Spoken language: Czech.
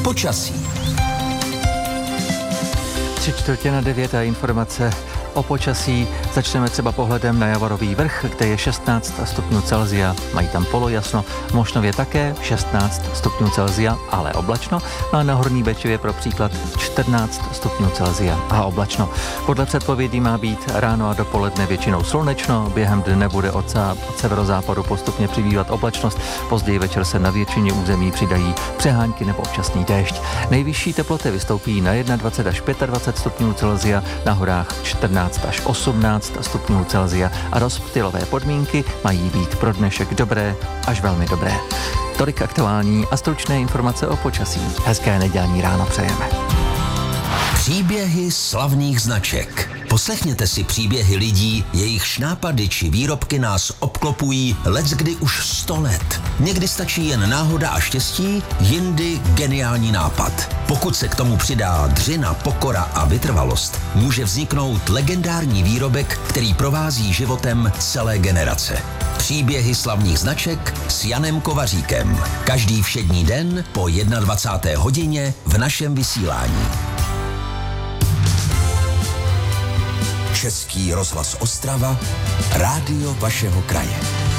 Počasí. 8:45 a informace o počasí. Začneme třeba pohledem na Javorový vrch, kde je 16 stupňů Celsia. Mají tam polojasno, v Mošnově také 16 stupňů Celsia, ale oblačno. No a na Horní Bečově pro příklad 14 stupňů Celsia a oblačno. Podle předpovědí má být ráno a dopoledne většinou slunečno, během dne bude od severozápadu postupně přibývat oblačnost, později večer se na většině území přidají přehánky nebo občasný déšť. Nejvyšší teploty vystoupí na 21 až 25 stupňů Celsia, na horách 14 až 18 stupňů Celsia a rozptylové podmínky mají být pro dnešek dobré až velmi dobré. Tolik aktuální a stručné informace o počasí. Hezké nedělní ráno přejeme. Příběhy slavných značek. Poslechněte si příběhy lidí, jejichž nápady či výrobky nás obklopují leckdy už 100 let. Někdy stačí jen náhoda a štěstí, jindy geniální nápad. Pokud se k tomu přidá dřina, pokora a vytrvalost, může vzniknout legendární výrobek, který provází životem celé generace. Příběhy slavných značek s Janem Kovaříkem. Každý všední den po 21. hodině v našem vysílání. Český rozhlas Ostrava, rádio vašeho kraje.